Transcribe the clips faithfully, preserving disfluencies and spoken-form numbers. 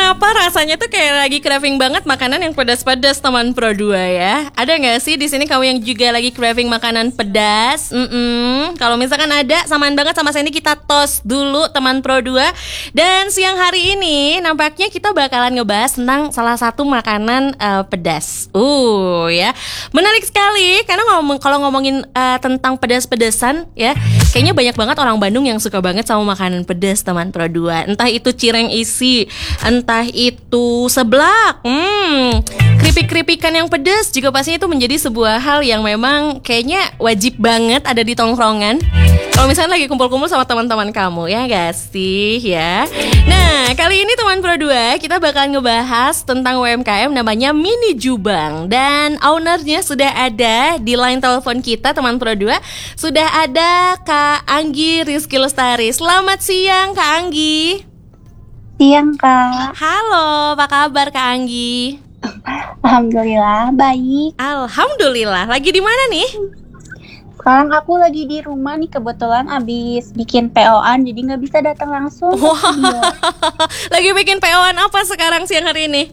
kenapa rasanya tuh kayak lagi craving banget makanan yang pedas-pedas teman Pro dua ya? Ada nggak sih di sini kamu yang juga lagi craving makanan pedas? Mm-mm. Kalau misalkan ada, samaan banget sama saya ini kita tos dulu teman Pro dua. Dan siang hari ini nampaknya kita bakalan ngebahas tentang salah satu makanan uh, pedas. Uh ya, menarik sekali karena ngomong kalau ngomongin uh, tentang pedas-pedasan ya, kayaknya banyak banget orang Bandung yang suka banget sama makanan pedas teman Pro dua. Entah itu cireng isi, entah itu seblak, hmm, keripik-keripikan yang pedas juga pastinya itu menjadi sebuah hal yang memang kayaknya wajib banget ada di tongkrongan. Kalau misalnya lagi kumpul-kumpul sama teman-teman kamu, ya gak sih ya. Nah, kali ini teman Pro dua kita bakal ngebahas tentang U M K M namanya Mini Jubang. Dan ownernya sudah ada di line telepon kita teman Pro dua. Sudah ada Kak Anggi Rizky Lestari. Selamat siang Kak Anggi. Siang Kak. Halo, apa kabar Kak Anggi? Alhamdulillah baik. Alhamdulillah. Lagi di mana nih? Sekarang aku lagi di rumah nih, kebetulan abis bikin P O-an jadi nggak bisa datang langsung. Wah, lagi bikin P O-an apa sekarang siang hari ini?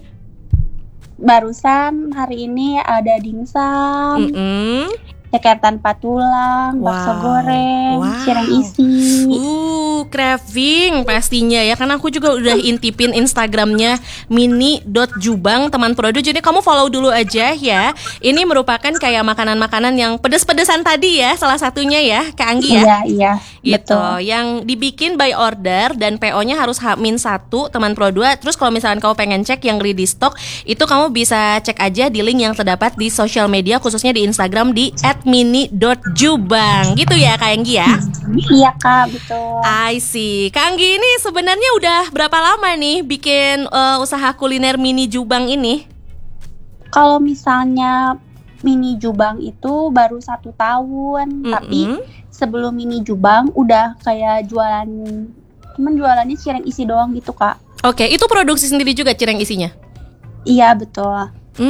Barusan hari ini ada dimsum, Mm-mm. ceker tanpa tulang, bakso Wow. goreng, Wow. cireng isi. Uh, craving pastinya ya. Karena aku juga udah intipin Instagramnya mini dot jubang teman Pro dua. Jadi kamu follow dulu aja ya. Ini merupakan kayak makanan-makanan yang pedes-pedesan tadi ya, salah satunya ya Kak Anggi ya. Iya iya Gitu, betul. yang dibikin by order dan P O-nya harus H minus satu teman Pro dua. Terus kalau misalkan kamu pengen cek yang ready stock, itu kamu bisa cek aja di link yang terdapat di sosial media, khususnya di Instagram di at mini dot jubang. Gitu ya Kak Anggi ya. Iya Kak, betul. I see. Kak Anggi ini sebenarnya udah berapa lama nih bikin uh, usaha kuliner Mini Jubang ini? Kalau misalnya Mini Jubang itu baru satu tahun, Mm-mm. tapi sebelum Mini Jubang udah kayak jualan, cuman jualannya cireng isi doang gitu Kak. Oke, itu produksi sendiri juga cireng isinya? Iya betul.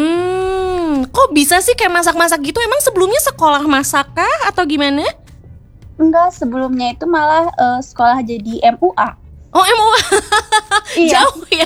Hmm, kok bisa sih kayak masak-masak gitu? Emang sebelumnya sekolah masak kah atau gimana? Enggak, sebelumnya itu malah eh, sekolah jadi M U A. Oh, M U A. Iya. Jauh ya.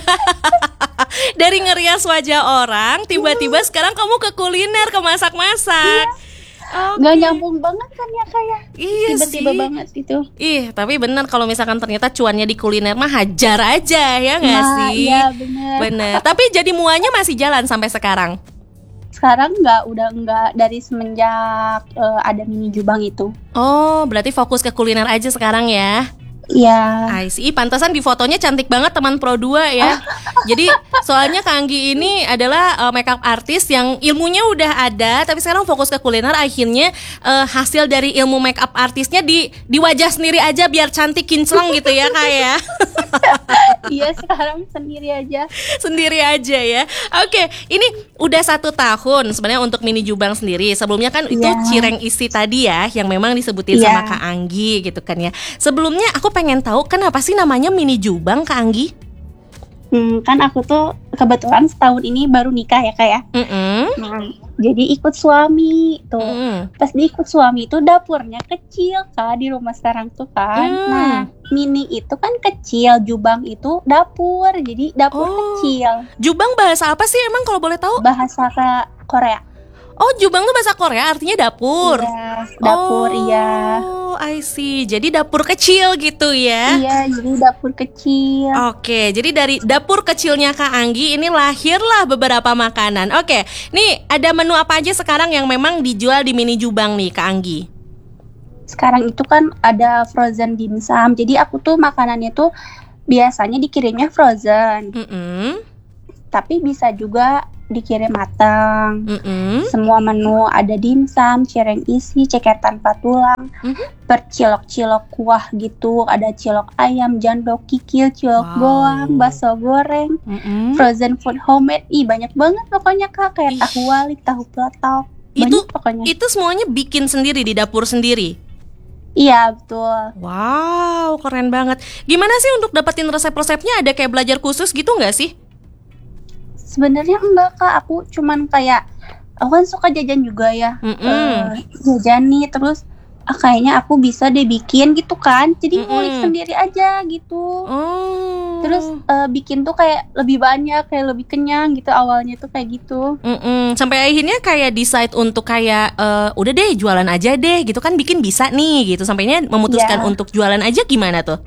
Dari ngerias wajah orang, tiba-tiba sekarang kamu ke kuliner, ke masak-masak. Oke. Nggak nyambung banget kan ya kayak Iya tiba-tiba sih. banget gitu. Ih, tapi benar kalau misalkan ternyata cuannya di kuliner mah hajar aja ya nggak Nah, sih? iya bener. Bener. Tapi jadi muanya masih jalan sampai sekarang. Sekarang nggak, udah nggak dari semenjak eh, ada Mini Jubang itu. Oh, berarti fokus ke kuliner aja sekarang ya. Iya. I see. Pantesan di fotonya cantik banget teman Pro dua ya. Jadi soalnya Kak Anggi ini adalah uh, makeup artist yang ilmunya udah ada, tapi sekarang fokus ke kuliner. Akhirnya uh, hasil dari ilmu makeup artistnya di di wajah sendiri aja biar cantik kinclong gitu ya Kak ya. Iya, sekarang sendiri aja. Sendiri aja ya. Oke, ini udah satu tahun sebenarnya untuk Mini Jubang sendiri. Sebelumnya kan itu Iya. cireng isi tadi ya, yang memang disebutin Iya. sama Kak Anggi gitu kan ya. Sebelumnya aku pengen tahu kenapa sih namanya Mini Jubang Kak Anggi? Hmm, kan aku tuh kebetulan setahun ini baru nikah ya Kak ya. Mm-mm. Nah, jadi ikut suami tuh. Mm. Pas diikut suami itu dapurnya kecil Kak di rumah sekarang tuh kan. Hmm. Nah, mini itu kan kecil, jubang itu dapur. Jadi dapur Oh. kecil. Jubang bahasa apa sih emang kalau boleh tahu? Bahasa Ka- Korea. Oh, Jubang tuh bahasa Korea artinya dapur. Iya, dapur oh, iya. I see. Jadi dapur kecil gitu ya. Iya, jadi dapur kecil. Oke, jadi dari dapur kecilnya Kak Anggi ini lahirlah beberapa makanan. Oke, nih ada menu apa aja sekarang yang memang dijual di Mini Jubang nih Kak Anggi? Sekarang itu kan ada frozen dimsum. Jadi aku tuh makanannya tuh biasanya dikirimnya frozen, Mm-mm, tapi bisa juga dikirim matang. mm-mm. Semua menu ada dimsum, cireng isi, ceker tanpa tulang, Mhm. bercilok-cilok kuah gitu. Ada cilok ayam, jandok, kikil, cilok Wow. goang, bakso goreng, Mm-mm. frozen food homemade. Ih, banyak banget pokoknya Kak. Kayak Ih. tahu walik, tahu pelatok. Itu Banyak pokoknya. itu semuanya bikin sendiri di dapur sendiri. Iya, betul. Wow, keren banget. Gimana sih untuk dapetin resep-resepnya? Ada kayak belajar khusus gitu nggak sih? Sebenarnya enggak Kak, aku cuman kayak aku kan suka jajan juga ya. Mm-mm. Eh, jajan nih terus ah, kayaknya aku bisa deh bikin gitu kan. Jadi ngulik Mm-mm. sendiri aja gitu. Oh. Terus eh, bikin tuh kayak lebih banyak, kayak lebih kenyang gitu awalnya tuh kayak gitu. Mm-mm. Sampai akhirnya kayak decide untuk kayak eh, udah deh jualan aja deh gitu kan, bikin bisa nih gitu. Sampainya memutuskan Ya. untuk jualan aja gimana tuh?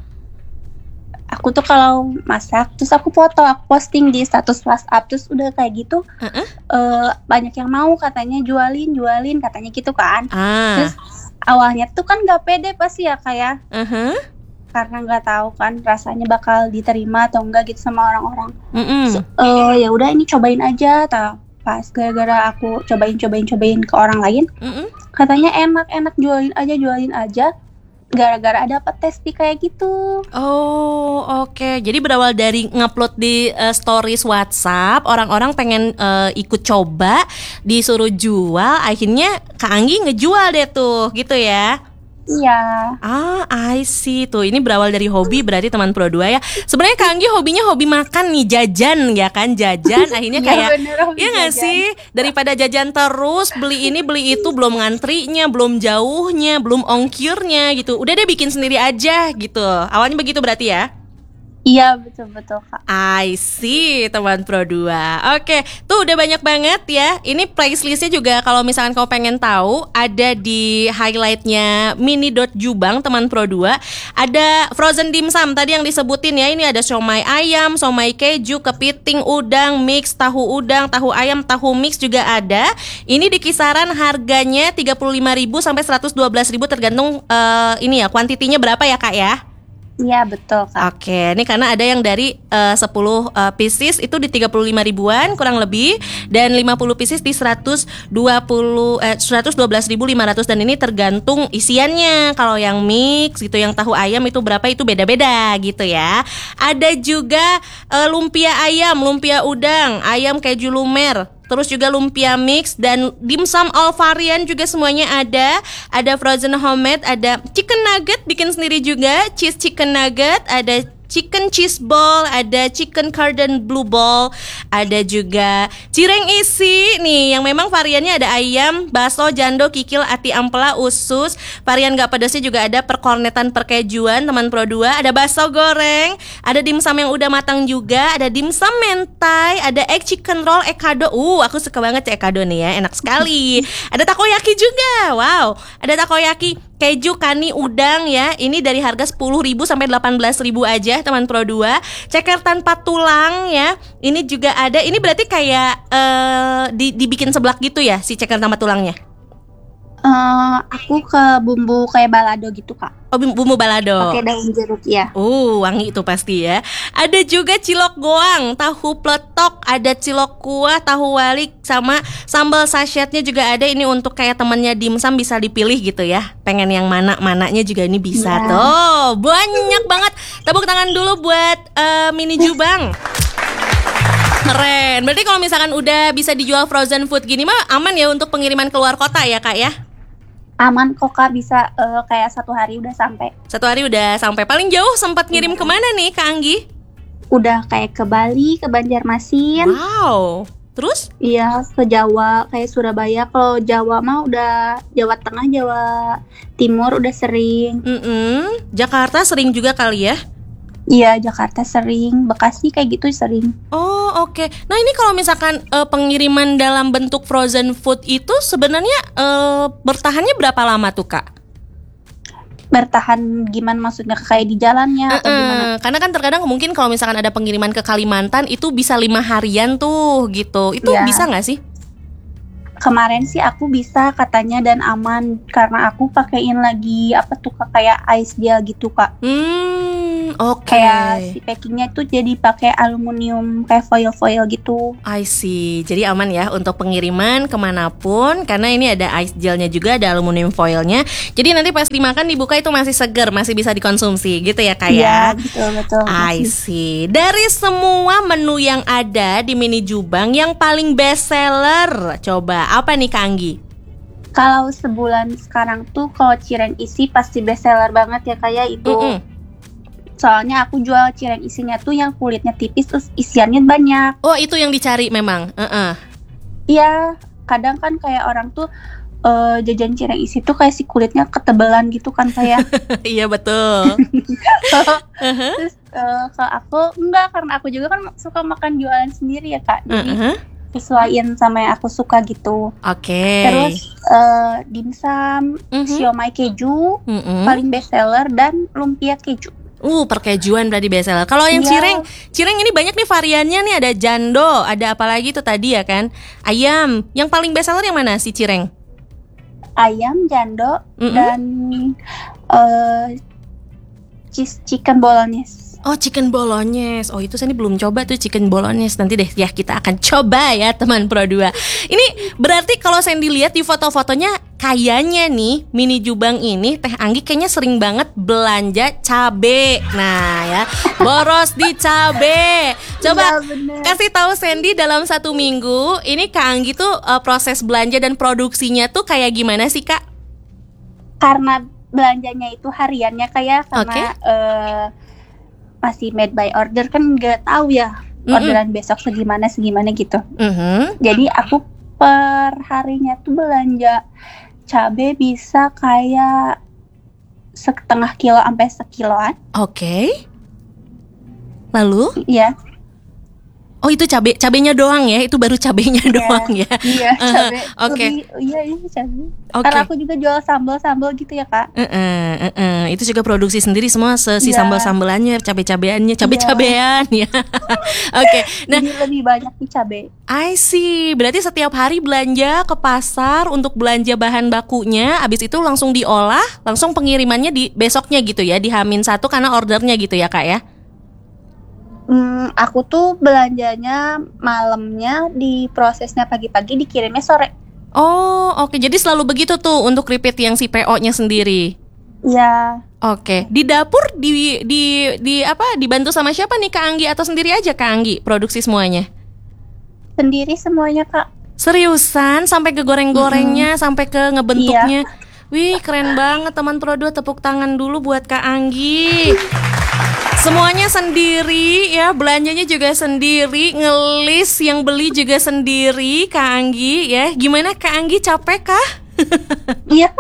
Aku tuh kalau masak, terus aku foto, aku posting di status WhatsApp, terus udah kayak gitu, Heeh. eh, banyak yang mau katanya jualin, jualin katanya gitu kan. Ah. Terus awalnya tuh kan nggak pede pasti ya kayak, Uh-huh. karena nggak tahu kan rasanya bakal diterima atau enggak gitu sama orang-orang. Mm-mm. So, eh, ya udah ini cobain aja, tau. Pas gara-gara aku cobain, cobain, cobain ke orang lain, Mm-mm. katanya enak, enak jualin aja, jualin aja. Gara-gara ada petes di kayak gitu. Oh, oke. Jadi berawal dari ngupload di eh, stories WhatsApp, orang-orang pengen eh, ikut coba, disuruh jual, akhirnya Kak Anggi ngejual deh tuh, gitu ya. Iya. Ah, I see tuh. Ini berawal dari hobi berarti teman Pro dua ya. Sebenarnya Kak Anggi hobinya hobi makan nih, jajan ya kan, jajan. Akhirnya Iya, kayak bener, hobi iya nggak jajan. sih? Daripada jajan terus, beli ini beli itu, belum ngantrinya, belum jauhnya, belum ongkirnya gitu. Udah deh bikin sendiri aja gitu. Awalnya begitu berarti ya? Iya, betul-betul Kak. I see, teman Pro dua. Oke, tuh udah banyak banget ya. Ini playlistnya juga kalau misalkan kau pengen tahu, ada di highlightnya mini.jubang teman Pro dua. Ada frozen dimsum tadi yang disebutin ya. Ini ada siomay ayam, siomay keju, kepiting udang, mix, tahu udang, tahu ayam, tahu mix juga ada. Ini di kisaran harganya tiga puluh lima ribu sampai seratus dua belas ribu tergantung eh, ini ya, kuantitinya berapa ya Kak ya. Iya, betul Kak. Oke, ini karena ada yang dari eh, sepuluh eh, pieces itu di tiga puluh lima ribuan kurang lebih, dan lima puluh pieces di seratus dua puluh eh seratus dua belas ribu lima ratus, dan ini tergantung isiannya. Kalau yang mix gitu, yang tahu ayam itu berapa, itu beda-beda gitu ya. Ada juga eh, lumpia ayam, lumpia udang, ayam keju lumer, terus juga lumpia mix dan dimsum all varian juga semuanya ada. Ada frozen homemade, ada chicken nugget bikin sendiri juga, cheese chicken nugget, ada chicken cheese ball, ada chicken cordon bleu ball, ada juga cireng isi nih yang memang variannya ada ayam, bakso, jando, kikil, ati ampela, usus. Varian gak pedasnya juga ada perkornetan perkejuan teman Pro dua, ada bakso goreng, ada dimsum yang udah matang juga, ada dimsum mentai, ada egg chicken roll, ekado. Uh, aku suka banget ya ekado nih ya, enak sekali. Ada takoyaki juga. Wow, ada takoyaki keju kani udang ya. Ini dari harga sepuluh ribu sampai delapan belas ribu aja teman Pro dua. Ceker tanpa tulang ya. Ini juga ada. Ini berarti kayak eh, di, dibikin seblak gitu ya si ceker tanpa tulangnya. Eh, aku ke bumbu kayak balado gitu Kak. Oh, bumbu bumbu balado. Pakai daun jeruk ya. Uh, wangi itu pasti ya. Ada juga cilok goang, tahu pletok, ada cilok kuah, tahu walik, sama sambal sachetnya juga ada. Ini untuk kayak temennya dimsum bisa dipilih gitu ya. Pengen yang mana, mananya juga ini bisa Ya. tuh. Banyak banget. Tepuk tangan dulu buat eh, Mini Jubang. Keren. Berarti kalau misalkan udah bisa dijual frozen food gini mah aman ya untuk pengiriman keluar kota ya Kak ya? Aman kok Kak, bisa eh, kayak satu hari udah sampai. Satu hari udah sampai. Paling jauh sempat ngirim kemana nih Kak Anggi? Udah kayak ke Bali, ke Banjarmasin. Wow. Terus? Iya, ke Jawa, kayak Surabaya. Kalau Jawa mah udah Jawa Tengah, Jawa Timur udah sering. Mm-mm. Jakarta sering juga kali ya? Iya, Jakarta sering, Bekasi kayak gitu sering. Oh, oke. Nah, ini kalau misalkan eh, pengiriman dalam bentuk frozen food itu sebenarnya eh, bertahannya berapa lama tuh, Kak? Bertahan gimana maksudnya, kayak di jalannya atau gimana? Eh, karena kan terkadang mungkin kalau misalkan ada pengiriman ke Kalimantan itu bisa lima harian tuh gitu. Itu Iya. bisa nggak sih? Kemarin sih aku bisa katanya dan aman karena aku pakein lagi apa tuh Kak, kayak ice gel gitu Kak. Hmm, oke. Kayak si packingnya tuh jadi pakai aluminium kayak foil-foil gitu. I see. Jadi aman ya untuk pengiriman kemanapun, karena ini ada ice gelnya juga, ada aluminium foilnya. Jadi nanti pas dimakan dibuka itu masih segar, masih bisa dikonsumsi gitu ya Kak ya? Iya, betul betul. I see. Dari semua menu yang ada di Mini Jubang, yang paling best seller, coba apa nih Kak Anggi? Kalau sebulan sekarang tuh kalau cireng isi pasti best seller banget ya kayak itu. Mm-mm. Soalnya aku jual cireng isinya tuh yang kulitnya tipis terus isiannya banyak. Oh, itu yang dicari memang. Uh-uh. Iya, kadang kan kayak orang tuh uh, jajan cireng isi tuh kayak si kulitnya ketebalan gitu kan kayak. Iya betul. uh-huh. Terus uh, kalau aku enggak, karena aku juga kan suka makan jualan sendiri ya Kak. Jadi uh-huh. sesuaiin sama yang aku suka gitu. Oke. Okay. Terus uh, dimsum, uh-huh. siomay keju, uh-huh. paling best seller, dan lumpia keju. Uh, perkejuan berarti best seller. Kalau yang yeah. cireng, cireng ini banyak nih variannya nih, ada jando, ada apa lagi tuh tadi ya kan? Ayam. Yang paling best seller yang mana si cireng? Ayam, jando, mm-hmm. dan uh, cheese chicken bolognese. Oh, chicken bolognese. Oh, itu saya belum coba tuh chicken bolognese. Nanti deh ya kita akan coba ya teman Pro dua. Ini berarti kalau saya dilihat di foto-fotonya, kayaknya nih Mini Jubang ini Teh Anggi kayaknya sering banget belanja cabe. Nah ya, boros di cabe. Coba ya, kasih tahu Sandy dalam satu minggu ini Kak Anggi tuh uh, proses belanja dan produksinya tuh kayak gimana sih Kak? Karena belanjanya itu hariannya kayak karena okay. uh, masih made by order kan nggak tahu ya mm-hmm. orderan besok segimana segimana gitu. Mm-hmm. Jadi aku per harinya tuh belanja cabai bisa kayak setengah kilo sampai sekiloan. Oke. Okay. Lalu? Iya. Oh itu cabai cabainya doang ya, itu baru cabainya yeah. doang ya. Iya cabai. Uh-huh. Oke. Okay. Iya iya cabai. Okay. Karena aku juga jual sambal-sambal gitu ya Kak. Uh-uh, uh-uh. Itu juga produksi sendiri semua si yeah. sambal-sambalannya, cabai-cabeannya, cabai-cabean yeah. ya. Oke. Okay. Nah, jadi lebih banyak di cabai. I see. Berarti setiap hari belanja ke pasar untuk belanja bahan bakunya, abis itu langsung diolah, langsung pengirimannya di besoknya gitu ya, di Hamin satu karena ordernya gitu ya Kak ya. Hmm, aku tuh belanjanya malamnya, di prosesnya pagi-pagi, dikirimnya sore. Oh, oke. Okay. Jadi selalu begitu tuh untuk repeat yang si P O-nya sendiri. Iya. Oke. Okay. Di dapur di di di apa? Dibantu sama siapa nih Kak Anggi atau sendiri aja Kak Anggi produksi semuanya? Sendiri semuanya Kak. Seriusan sampai ke goreng-gorengnya, mm-hmm. sampai ke ngebentuknya. Iya. Wih, keren banget teman Pro dua, tepuk tangan dulu buat Kak Anggi. Semuanya sendiri ya, belanjanya juga sendiri, ngelis yang beli juga sendiri Kak Anggi ya. Gimana Kak Anggi, capek kah? Iya.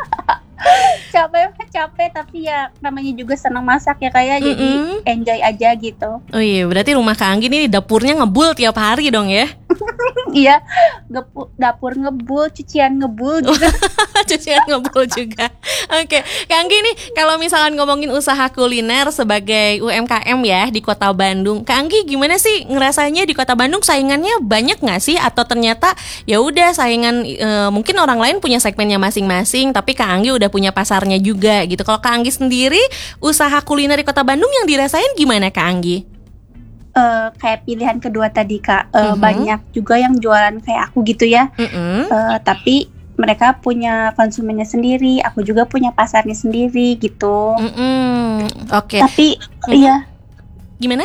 Capek capek tapi ya namanya juga senang masak ya kayak mm-hmm. jadi enjoy aja gitu. Oh iya, berarti rumah Kak Anggi nih dapurnya ngebul tiap hari dong ya? Iya, Gepu, dapur ngebul, cucian ngebul juga. Cucian ngebul juga. Oke, okay. Kak Anggi nih kalau misalkan ngomongin usaha kuliner sebagai U M K M ya di Kota Bandung, Kak Anggi gimana sih ngerasanya di Kota Bandung, saingannya banyak nggak sih atau ternyata ya udah saingan e, mungkin orang lain punya segmennya masing-masing, tapi Kak Anggi udah punya pasarnya juga gitu. Kalau Kak Anggi sendiri usaha kuliner di Kota Bandung yang dirasain gimana Kak Anggi? Uh, kayak pilihan kedua tadi Kak, uh, uh-huh. banyak juga yang jualan kayak aku gitu ya, uh-huh. uh, tapi mereka punya konsumennya sendiri, aku juga punya pasarnya sendiri gitu. Uh-huh. Oke. Okay. Tapi uh-huh. iya. Gimana?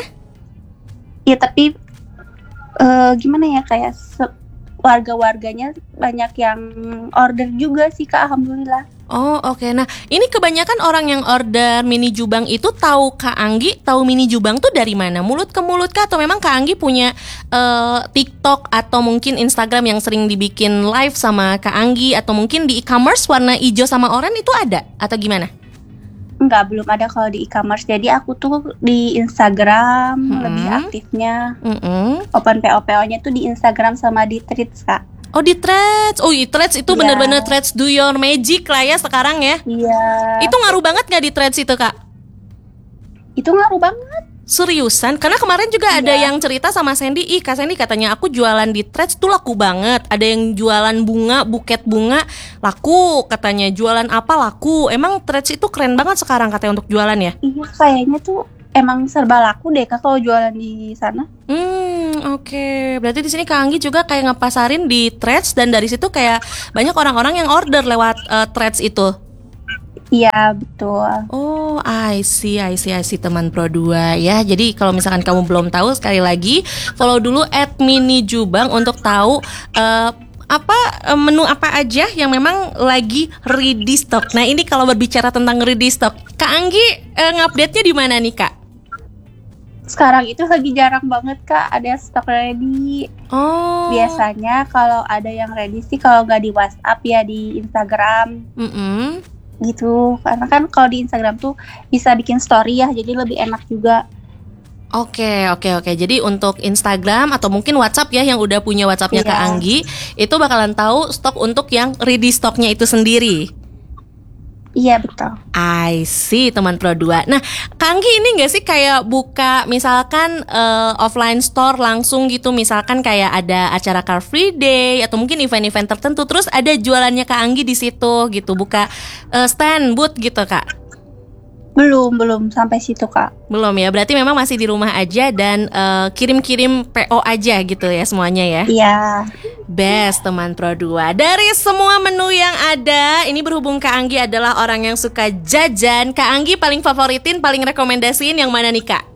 Iya tapi uh, gimana ya kayak se- warga-warganya banyak yang order juga sih Kak, alhamdulillah. Oh oke, okay. Nah ini kebanyakan orang yang order Mini Jubang itu tahu Kak Anggi, tahu Mini Jubang tuh dari mana? Mulut ke mulut kah? Atau memang Kak Anggi punya uh, TikTok atau mungkin Instagram yang sering dibikin live sama Kak Anggi? Atau mungkin di e-commerce warna hijau sama oranye itu ada? Atau gimana? Enggak, belum ada kalau di e-commerce. Jadi aku tuh di Instagram hmm. lebih aktifnya. hmm. Open P O P O-nya tuh di Instagram sama di Threads Kak. Oh di Threads, oh di Threads itu yeah. benar-benar Threads do your magic lah ya sekarang ya. Iya. Yeah. Itu ngaruh banget nggak di Threads itu Kak? Itu ngaruh banget. Seriusan? Karena kemarin juga yeah. ada yang cerita sama Sandy, ih Kak Sandy katanya aku jualan di Threads tuh laku banget. Ada yang jualan bunga, buket bunga laku katanya, jualan apa laku. Emang Threads itu keren banget sekarang katanya untuk jualan ya? Iya kayaknya tuh emang serba laku deh Kak kalau jualan di sana. Hmm, oke. Okay. Berarti di sini Kak Anggi juga kayak ngepasarin di Threads dan dari situ kayak banyak orang-orang yang order lewat uh, Threads itu. Iya, betul. Oh, I see, I see, I see teman Pro dua ya. Jadi kalau misalkan kamu belum tahu, sekali lagi follow dulu at Mini Jubang untuk tahu uh, apa menu apa aja yang memang lagi ready stock. Nah, ini kalau berbicara tentang ready stock, Kak Anggi uh, ngupdate-nya di mana nih, Kak? Sekarang itu lagi jarang banget Kak ada stok ready. Oh. Biasanya kalau ada yang ready sih kalau nggak di WhatsApp ya di Instagram. Mm-mm. Gitu. Karena kan kalau di Instagram tuh bisa bikin story ya, jadi lebih enak juga. Oke, oke, oke. Jadi untuk Instagram atau mungkin WhatsApp ya yang udah punya WhatsAppnya Iya. Kak Anggi, itu bakalan tahu stok untuk yang ready stoknya itu sendiri. Iya betul. I see teman Pro dua. Nah, Kak Anggi ini nggak sih kayak buka misalkan uh, offline store langsung gitu, misalkan kayak ada acara Car Free Day atau mungkin event-event tertentu, terus ada jualannya Kak Anggi di situ gitu, buka uh, stand booth gitu Kak? Belum, belum sampai situ Kak. Belum ya, berarti memang masih di rumah aja dan uh, kirim-kirim P O aja gitu ya semuanya ya? Iya. Best teman Pro dua. Dari semua menu yang ada, ini berhubung Kak Anggi adalah orang yang suka jajan, Kak Anggi paling favoritin, paling rekomendasiin yang mana nih Kak?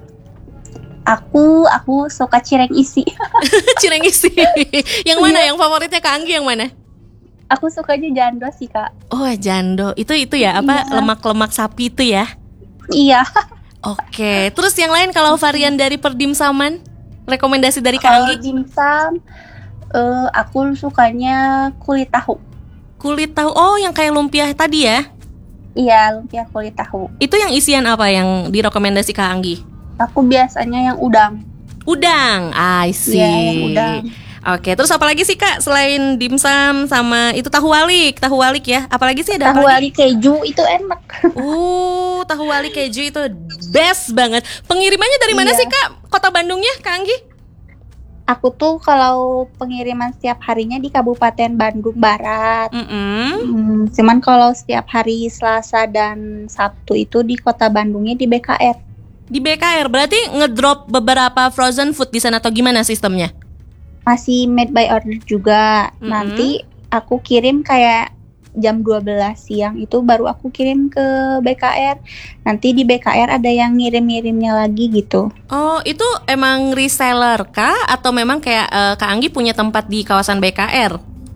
Aku, aku suka cireng isi. Cireng isi. Yang mana? Yang favoritnya Kak Anggi yang mana? Aku sukanya jando sih Kak. Oh jando, itu itu ya apa Iya. lemak-lemak sapi itu ya? Iya. Oke, terus yang lain kalau varian dari perdimsaman, rekomendasi dari Kak Kalau Anggi? dimsum, uh, aku sukanya kulit tahu. Kulit tahu, oh yang kayak lumpia tadi ya? Iya, lumpia kulit tahu. Itu yang isian apa yang direkomendasi Kak Anggi? Aku biasanya yang udang. Udang, I see. Iya, yang udang. Oke, terus apa lagi sih Kak selain dimsum sama itu tahu walik, tahu walik ya? Apalagi sih ada Tahu apa lagi? wali keju itu enak. Uh, tahu walik keju itu best banget. Pengirimannya dari mana Iya. sih Kak? Kota Bandungnya Kak Anggi? Aku tuh kalau pengiriman setiap harinya di Kabupaten Bandung Barat. Mm-mm. Hmm, cuman kalau setiap hari Selasa dan Sabtu itu di Kota Bandungnya di B K R. Di B K R berarti ngedrop beberapa frozen food di sana atau gimana sistemnya? Masih made by order juga. Mm-mm. Nanti aku kirim kayak jam dua belas siang itu baru aku kirim ke B K R. Nanti di B K R ada yang ngirim-ngirimnya lagi gitu. Oh, itu emang reseller kah? Atau memang kayak eh, Kak Anggi punya tempat di kawasan B K R?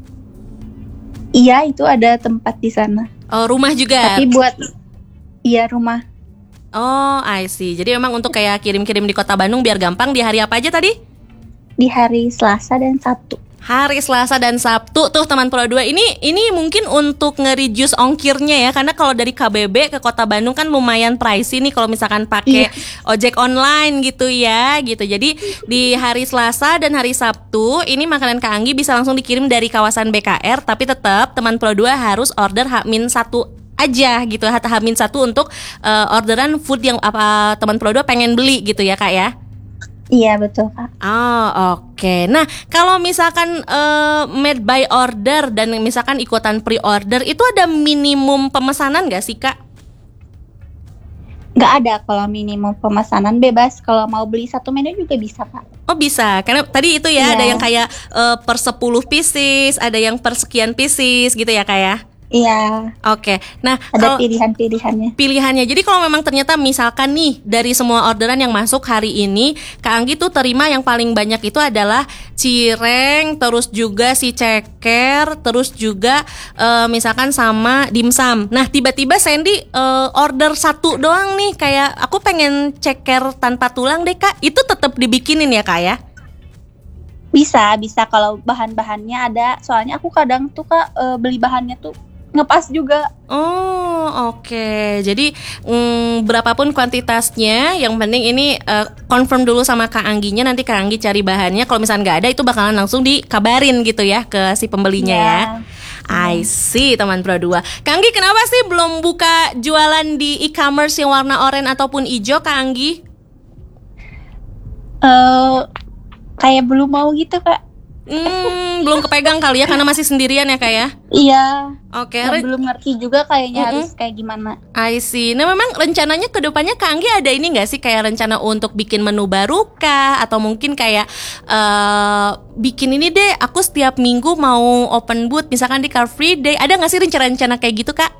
Iya, itu ada tempat di sana. Oh, rumah juga? Tapi buat iya rumah. Oh, I see. Jadi memang untuk kayak kirim-kirim di Kota Bandung biar gampang di hari apa aja tadi? Di hari Selasa dan Sabtu. Hari Selasa dan Sabtu tuh teman Pro dua ini ini mungkin untuk nge-reduce ongkirnya ya, karena kalau dari K B B ke Kota Bandung kan lumayan pricey nih kalau misalkan pakai ojek online gitu ya gitu. Jadi di hari Selasa dan hari Sabtu ini makanan Kak Anggi bisa langsung dikirim dari kawasan B K R, tapi tetap teman Pro dua harus order H minus satu aja gitu, H minus satu untuk uh, orderan food yang apa teman Pro dua pengen beli gitu ya Kak ya. Iya betul Kak. Oh oke. Okay. Nah kalau misalkan uh, made by order dan misalkan ikutan pre-order itu ada minimum pemesanan gak sih Kak? Gak ada kalau minimum pemesanan, bebas. Kalau mau beli satu menu juga bisa Kak. Oh bisa, karena tadi itu ya Iya. ada yang kayak uh, per sepuluh pieces, ada yang per sekian pieces gitu ya Kak ya? Iya. Oke, nah Ada kalau pilihan-pilihannya. pilihannya, jadi kalau memang ternyata misalkan nih dari semua orderan yang masuk hari ini Kak Anggi tuh terima yang paling banyak itu adalah cireng, terus juga si ceker, terus juga uh, misalkan sama dimsum. Nah tiba-tiba Sandy uh, order satu doang nih, kayak aku pengen ceker tanpa tulang deh Kak, itu tetap dibikinin ya Kak ya? Bisa, bisa kalau bahan-bahannya ada. Soalnya aku kadang tuh Kak e, beli bahannya tuh ngepas juga. Oh oke, okay. Jadi mm, berapapun kuantitasnya, yang penting ini uh, confirm dulu sama Kak Angginya. Nanti Kak Anggi cari bahannya. Kalau misalnya nggak ada, itu bakalan langsung dikabarin gitu ya ke si pembelinya Ya. ya. I see teman Pro dua. Kak Anggi kenapa sih belum buka jualan di e-commerce yang warna oranye ataupun hijau Kak Anggi? Eh, kayak belum mau gitu Kak. Hmm, belum kepegang kali ya karena masih sendirian ya Kak ya? Iya. Oke, Dan re- belum ngerti juga kayaknya Mm-mm. harus kayak gimana. I see. Nah memang rencananya ke depannya Kak Anggi ada ini nggak sih kayak rencana untuk bikin menu baru kah? Atau mungkin kayak uh, bikin ini deh, aku setiap minggu mau open booth misalkan di Car Free Day. Ada nggak sih rencana-rencana kayak gitu Kak?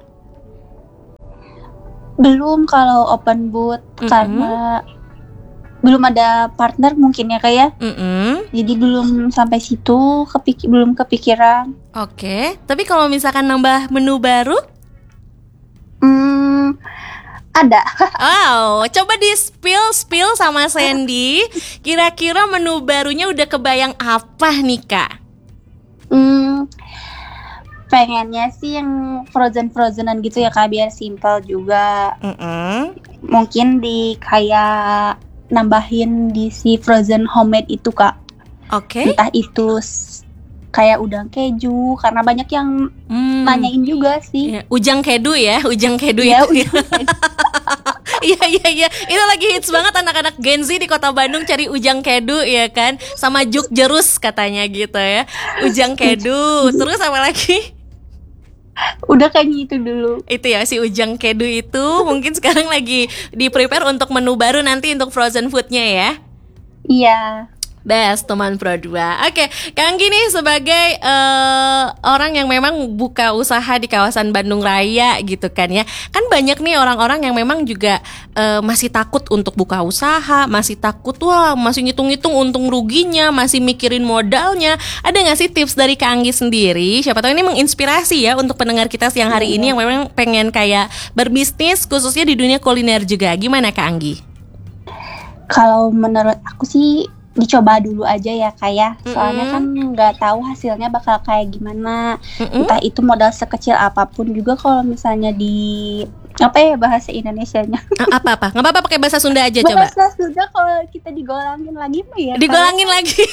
Belum kalau open booth Mm-mm. karena belum ada partner mungkin ya Kak ya. Mm-mm. Jadi belum sampai situ, kepik- belum kepikiran. Oke. Tapi kalau misalkan nambah menu baru? Hmm, Ada. Wow, coba di spill spill sama Sandy. Kira-kira menu barunya udah kebayang apa nih Kak? Hmm, pengennya sih yang frozen frozenan gitu ya Kak, biar simple juga. Mm-mm. Mungkin di kayak nambahin di si frozen homemade itu Kak. Oke. Okay. Entah itu kayak udang keju, karena banyak yang hmm. nanyain juga sih. Ya, ujang kedu ya, ujang kedu ya, itu. Iya iya iya, itu lagi hits banget anak-anak Gen Z di Kota Bandung cari ujang kedu ya kan, sama juk jerus katanya gitu ya. Ujang kedu, terus apa lagi? Udah kayaknya itu dulu. Itu ya si ujang kedu itu mungkin sekarang lagi di prepare untuk menu baru nanti untuk frozen foodnya ya. Iya. Best teman Pro dua. Oke, Kang gini sebagai uh, orang yang memang buka usaha di kawasan Bandung Raya gitu kan ya. Kan banyak nih orang-orang yang memang juga uh, masih takut untuk buka usaha, masih takut wah, masih ngitung-ngitung untung ruginya, masih mikirin modalnya. Ada nggak sih tips dari Kang Anggi sendiri? Siapa tahu ini menginspirasi ya untuk pendengar kita siang hari ini yang memang pengen kayak berbisnis khususnya di dunia kuliner juga. Gimana Kang Anggi? Kalau menurut aku sih dicoba dulu aja ya kayak, soalnya mm-hmm. kan nggak tahu hasilnya bakal kayak gimana. Mm-hmm. Entah itu modal sekecil apapun juga, kalau misalnya di apa ya bahasa Indonesianya? Apa apa? Nggak apa-apa pakai bahasa Sunda aja bahasa coba. Bahasa Sunda kalau kita digolangin lagi mah ya. Digolangin kalau... lagi.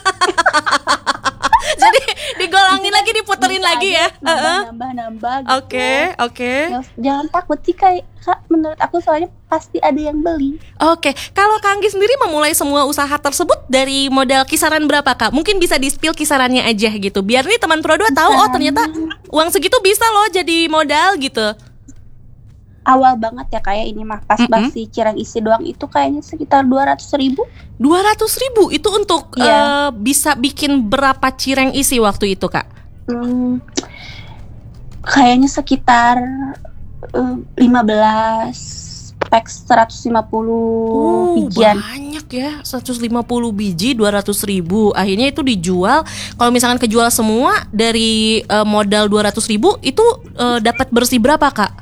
Jadi digolangin lagi, diputerin lagi ya. Nambah-nambah gitu. Oke, oke. Jangan takut sih kayak Kak, menurut aku soalnya pasti ada yang beli. Oke, kalau Kang Anggi sendiri memulai semua usaha tersebut dari modal kisaran berapa Kak? Mungkin bisa di-spill kisarannya aja gitu. Biar nih teman Pro dua tahu oh ternyata uang segitu bisa loh jadi modal gitu. Awal banget ya kayak ini mah pas mm-hmm. basi cireng isi doang itu kayaknya sekitar dua ratus ribu. dua ratus ribu itu untuk yeah. uh, bisa bikin berapa cireng isi waktu itu Kak? Hmm, kayaknya sekitar uh, lima belas pack seratus lima puluh uh, bijian. Banyak ya, seratus lima puluh biji dua ratus ribu. Akhirnya itu dijual. Kalau misalkan kejual semua dari uh, modal dua ratus ribu itu uh, dapat bersih berapa Kak?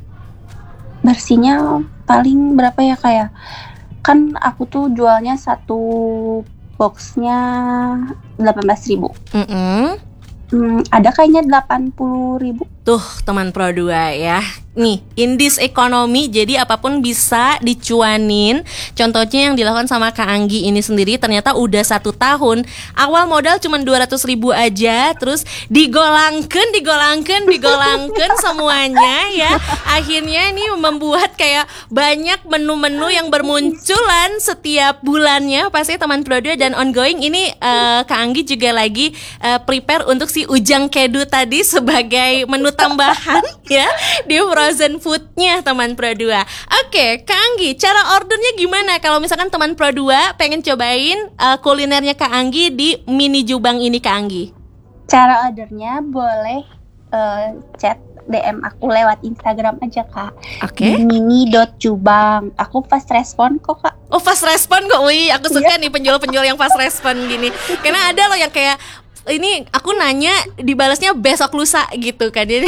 Bersihnya paling berapa ya kayak, kan aku tuh jualnya satu boxnya delapan belas ribu. Mm-hmm. Hmm, ada kayaknya delapan puluh ribu. Tuh teman Pro dua ya. Nih, in this economy, jadi apapun bisa dicuanin. Contohnya yang dilakukan sama Kak Anggi ini sendiri, ternyata udah satu tahun. Awal modal cuma dua ratus ribu aja, terus digolangkan, digolangkan, digolangkan semuanya ya. Akhirnya ini membuat kayak banyak menu-menu yang bermunculan setiap bulannya. Pasti teman Pro dua dan ongoing ini uh, Kak Anggi juga lagi uh, prepare untuk si ujang kedu tadi sebagai menu tambahan ya di frozen foodnya teman Pro dua. Oke, Kak Anggi, cara ordernya gimana kalau misalkan teman Pro dua pengen cobain uh, kulinernya Kak Anggi di Mini Jubang ini Kak Anggi? Cara ordernya boleh uh, chat D M aku lewat Instagram aja Kak. Oke. Okay. mini dot jubang. Aku fast respon kok Kak. Oh fast respon kok, wih aku suka nih penjual-penjual yang fast respon gini. Karena ada loh yang kayak ini aku nanya dibalasnya besok lusa gitu kan. Jadi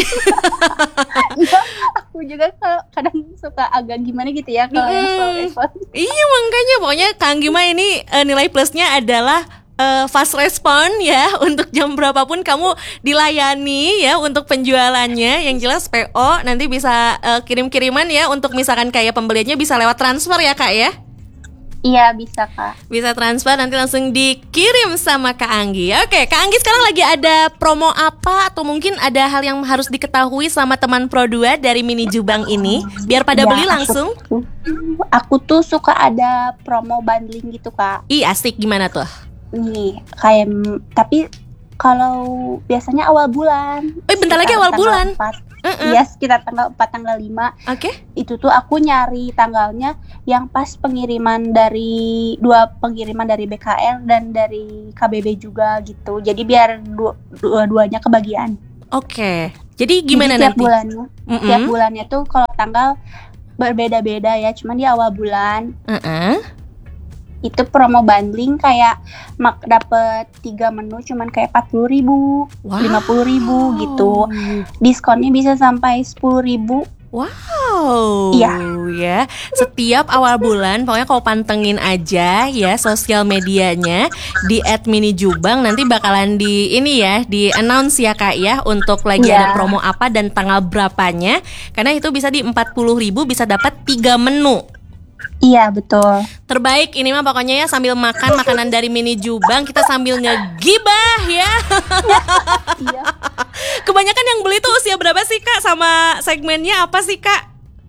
ya, aku juga kalau kadang suka agak gimana gitu ya kalau hmm, yang slow respon. Iya makanya pokoknya Kang Gima ini uh, nilai plusnya adalah uh, fast respon ya. Untuk jam berapapun kamu dilayani ya untuk penjualannya. Yang jelas P O nanti bisa uh, kirim-kiriman ya. Untuk misalkan kayak pembeliannya bisa lewat transfer ya Kak ya. Iya bisa Kak. Bisa transfer nanti langsung dikirim sama Kak Anggi. Oke Kak Anggi sekarang lagi ada promo apa? Atau mungkin ada hal yang harus diketahui sama teman Pro dua dari Mini Jubang ini biar pada ya, beli langsung? Aku, aku tuh suka ada promo bundling gitu Kak. Ih asik, gimana tuh? Nih kayak, tapi kalau biasanya awal bulan. Oh bentar lagi awal bulan empat. Iya uh-uh. sekitar tanggal empat, tanggal lima. Oke. Okay. Itu tuh aku nyari tanggalnya yang pas pengiriman dari dua pengiriman dari B K L dan dari K B B juga gitu. Jadi biar dua, dua-duanya kebagian. Oke. Okay. Jadi gimana Jadi, tiap nanti? bulannya, Mm-mm. tiap bulannya tuh kalau tanggal berbeda-beda ya. Cuman di awal bulan. Uh-uh. Itu promo bundling kayak mak dapet tiga menu cuman kayak empat puluh ribu, wow. lima puluh ribu gitu. Diskonnya bisa sampai sepuluh ribu. Wow, iya. Ya. Setiap awal bulan, pokoknya kau pantengin aja ya sosial medianya di et minijubang. Nanti bakalan di ini ya, di announce ya Kak ya, untuk lagi Iya. ada promo apa dan tanggal berapanya. Karena itu bisa di empat puluh ribu bisa dapat tiga menu. Iya betul. Terbaik ini mah pokoknya ya, sambil makan makanan dari minijubang kita sambil ngegibah ya. Iya. Kebanyakan yang beli tuh usia berapa sih Kak? Sama segmennya apa sih Kak?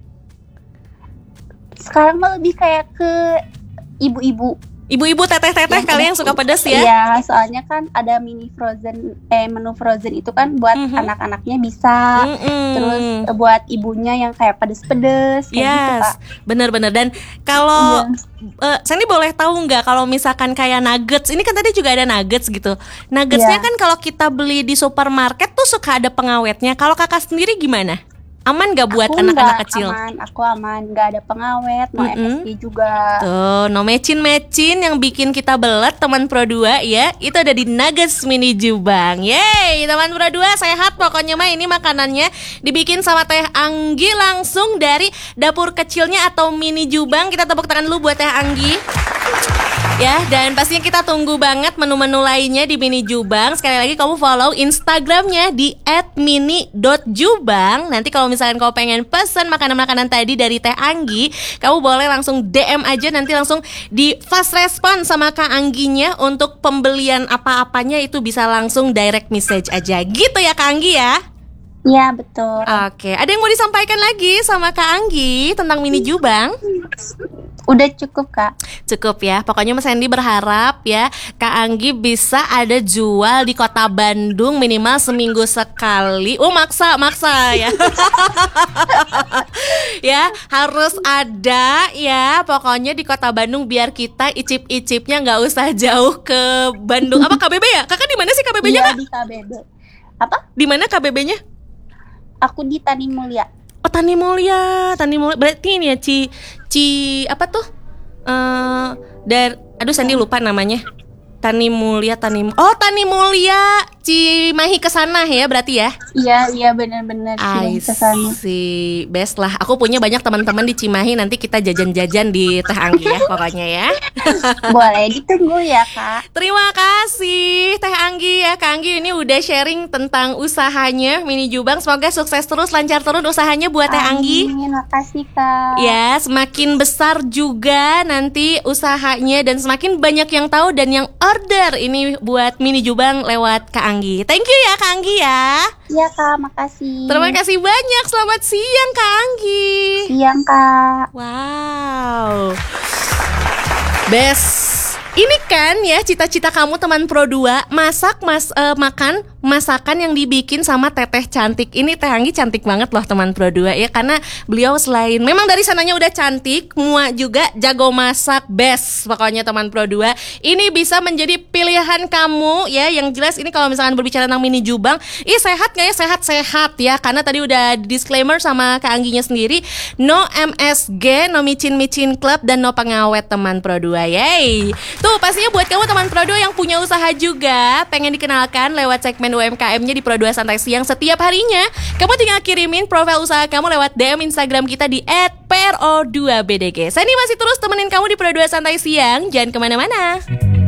Sekarang mah lebih kayak ke ibu-ibu. Ibu-ibu teteh-teteh Yang kali udah- yang suka pedas ya? Iya, soalnya kan ada mini frozen, eh menu frozen itu kan buat Mhm. anak-anaknya bisa. Mm-mm. Terus eh, buat ibunya yang kayak pedes-pedes kayak gitu, Yes, Kak. bener-bener. Dan kalau Iya. eh, Sandy boleh tahu nggak kalau misalkan kayak nuggets, ini kan tadi juga ada nuggets gitu. Nuggetsnya Iya. kan kalau kita beli di supermarket tuh suka ada pengawetnya. Kalau kakak sendiri gimana? Aman nggak buat Aku anak-anak nggak kecil? Aman, aku aman, nggak ada pengawet, no Mm-mm. M S G juga. Tuh, no mecin-mecin yang bikin kita belet teman Pro dua ya. Itu ada di Nuggets Minijubang. Yeay, teman Pro dua sehat pokoknya mah, ini makanannya dibikin sama Teh Anggi langsung dari dapur kecilnya atau Minijubang. Kita tepuk tangan dulu buat Teh Anggi. Ya, dan pastinya kita tunggu banget menu-menu lainnya di Minijubang. Sekali lagi kamu follow Instagramnya di et mini dot jubang. Nanti kalau misalkan kau pengen pesen makanan-makanan tadi dari Teh Anggi, kamu boleh langsung D M aja, nanti langsung di fast respon sama Kak Angginya. Untuk pembelian apa-apanya itu bisa langsung direct message aja. Gitu ya Kak Anggi ya? Iya betul. Oke, ada yang mau disampaikan lagi sama Kak Anggi tentang Minijubang? Udah cukup, Kak. Cukup ya, pokoknya Mas Sandy berharap ya Kak Anggi bisa ada jual di kota Bandung minimal seminggu sekali. Oh maksa, maksa ya. Ya, harus ada ya pokoknya di kota Bandung biar kita icip-icipnya nggak usah jauh ke Bandung. Apa K B B ya? Kakak di mana sih K B B-nya Iya Kak? di K B B. Apa? Di mana K B B-nya? Aku di Tani Mulia. Oh Tani Mulia, Tani Mulia berarti ini ya Ci Ci apa tuh? Eh dari aduh Sandy lupa namanya. Tani Mulia, Tani Oh Tani Mulia Cimahi kesana ya berarti ya? Iya, iya benar-benar I ke sana. see, best lah. Aku punya banyak teman-teman di Cimahi. Nanti kita jajan-jajan di Teh Anggi ya pokoknya ya. Boleh ditunggu ya, Kak. Terima kasih Teh Anggi ya. Kak Anggi ini udah sharing tentang usahanya Minijubang. Semoga sukses terus, lancar terus usahanya buat Teh Anggi. Amin, makasih, Kak. Ya, semakin besar juga nanti usahanya dan semakin banyak yang tahu dan yang order ini buat Minijubang lewat Kak Anggi. Thank you ya Kak Anggi ya. Iya, Kak, makasih. Terima kasih banyak. Selamat siang Kak Anggi. Siang, Kak. Wow. Best. Ini kan ya cita-cita kamu teman Pro dua, masak mas eh, makan masakan yang dibikin sama teteh cantik. Ini Teh Anggi cantik banget loh teman Pro dua ya, karena beliau selain memang dari sananya udah cantik, mua juga jago masak, best pokoknya teman Pro dua. Ini bisa menjadi pilihan kamu ya. Yang jelas ini kalau misalkan berbicara tentang Minijubang, ih sehat gak ya? Sehat-sehat ya, karena tadi udah disclaimer sama Kak Angginya sendiri, no M S G, no micin-micin club, dan no pengawet teman Pro dua. Yeay. Tuh pastinya buat kamu teman Pro dua yang punya usaha juga, pengen dikenalkan lewat segmen U M K M-nya di Pro dua Santai Siang setiap harinya, kamu tinggal kirimin profil usaha kamu lewat D M Instagram kita di et pro dua b d g. Saya ini masih terus temenin kamu di Pro dua Santai Siang, jangan kemana-mana.